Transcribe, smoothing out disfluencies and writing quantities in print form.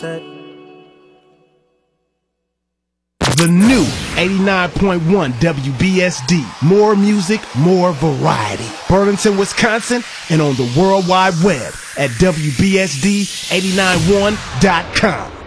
The new 89.1 WBSD. More music, more variety. Burlington, Wisconsin, and on the World Wide Web at WBSD891.com.